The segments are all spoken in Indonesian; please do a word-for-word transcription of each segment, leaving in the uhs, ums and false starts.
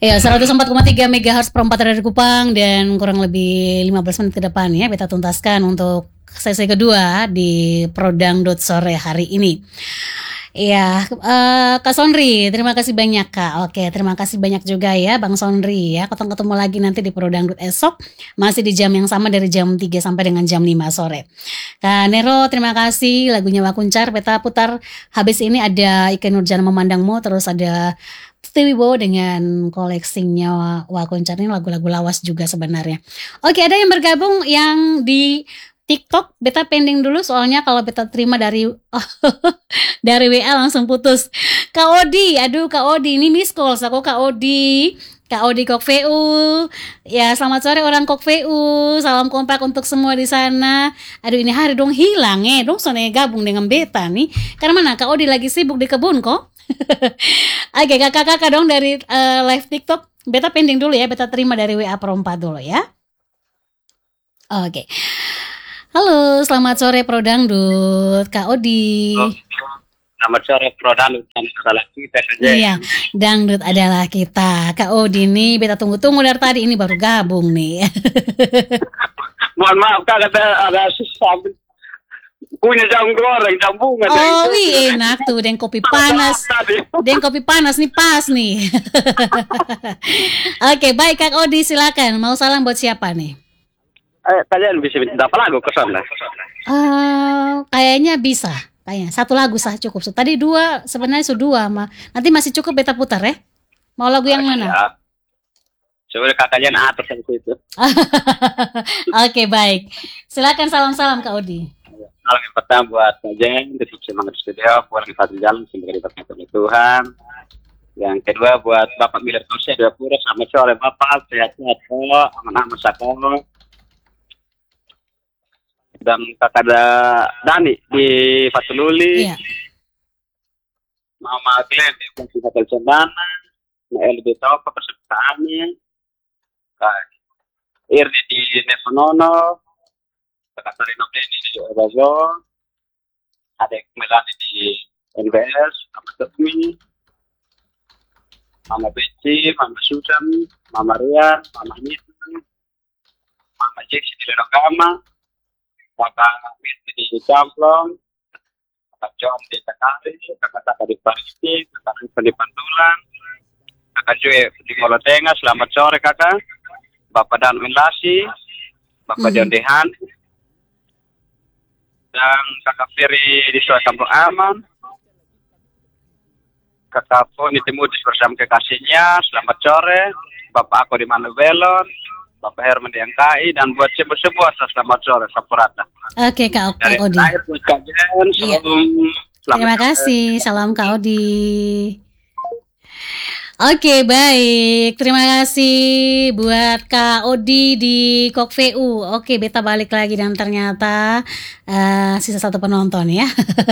Ya, seratus empat koma tiga megahertz per empat dari Kupang dan kurang lebih lima belas menit ke depan ya beta tuntaskan untuk sesi kedua di Prodang dot sore hari ini. Iya, uh, Kak Sonri, terima kasih banyak Kak. Oke, terima kasih banyak juga ya Bang Sonri ya. Ketemu ketemu lagi nanti di Prodangdut esok, masih di jam yang sama dari jam tiga sampai dengan jam lima sore. Kak Nero, terima kasih lagunya Wakuncar. Beta putar habis ini ada Ike Nurjana Memandangmu, terus ada Stewie Bo dengan koleksinya Wakuncar. Ini lagu-lagu lawas juga sebenarnya. Oke, ada yang bergabung yang di TikTok, beta pending dulu soalnya kalau beta terima dari oh, dari W A langsung putus. Kak Odi, aduh Kak Odi, ini miss call aku Kak Odi. Kak Odi Kok V U. Ya, selamat sore orang Kok V U. Salam kompak untuk semua di sana. Aduh, ini hari dong hilang eh, dong soalnya gabung dengan beta nih. Karena mana Kak Odi lagi sibuk di kebun kok. Oke, kakak-kakak dong dari uh, live TikTok, beta pending dulu ya, beta terima dari W A perempat dulu ya. Oke. Halo, selamat sore Prodangdut, Kak Odi. Oh, selamat sore Prodangdut, adalah kita saja. Iya, dangdut adalah kita. Kak Odi nih, beta tunggu-tunggu dari tadi, ini baru gabung nih. Mohon maaf, Kak, ada, ada susah. Punya jam goreng, jam bunga. Oh, wih, enak tuh, dan kopi panas. Dan kopi panas nih, pas nih. Oke, baik Kak Odi, silakan. Mau salam buat siapa nih? Eh, kalian bisa minta apa lagu ke sana? Uh, kayaknya bisa, kayaknya satu lagu sah cukup. So, tadi dua, sebenarnya sudah dua, mah. Nanti masih cukup beta putar ya. Mau lagu yang mana? Ya. Coba kakaknya atas aku itu. Oke, baik. Silakan salam-salam Kak Odi. Salam yang pertama buat Kak Jen, di Semangat Studio, buat di satu jalan semoga diberkati Tuhan. Yang kedua buat Bapak Miller Tosya dua puluh, selamat sore Bapak, sehat-sehat kok, aman-aman sakit. Dan kakak ada Dani di Fatululi, iya. Mama Glenn di Fungsi Hotel Cendana, Nael di Topa persertaannya, Kak Irni di Nesonono, kakak Sarino Deni di Obazo, adek Melani di N B S, Mama Termi, Mama Beci, Mama Susan, Mama Rian, Mama Nita, Mama Jeksi di Lerogama, kakak Miti di Camplong, kakak John di Takari, kakak Taka di Parisi, kakak Rifa di Pantulang, kakak Joe di Kolotenga, selamat sore kakak, Bapak Dan Winlasi, Bapak mm-hmm. John Dehan, dan kakak Ferry di Suara Kampung Aman, kakak Foni Timudis bersama kekasihnya, selamat sore, Bapak aku di Manubelon, Bapak Herman di N K I, dan buat semua-semua selamat sore Sapurata. Oke Kak Odi. Dari akhir buat kajian, iya. Terima kasih, salam Kak Odi. Oke, baik. Terima kasih buat Kak Odi di Kok V U. Oke, beta balik lagi dan ternyata uh, sisa satu penonton ya.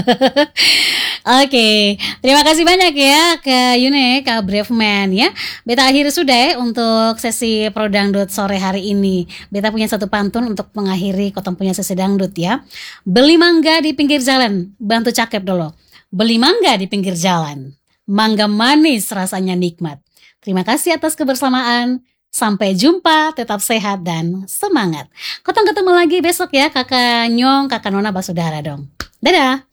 Oke, terima kasih banyak ya ke Yune, Kak Brave Man ya. Beta akhiri sudah ya untuk sesi Prodangdut sore hari ini. Beta punya satu pantun untuk mengakhiri kotong punya sesi dangdut ya. Beli mangga di pinggir jalan, bantu cakep dulu. Beli mangga di pinggir jalan. Mangga manis rasanya nikmat. Terima kasih atas kebersamaan. Sampai jumpa, tetap sehat dan semangat. Kotong ketemu lagi besok ya Kakak Nyong, Kakak Nona Basudara dong. Dadah.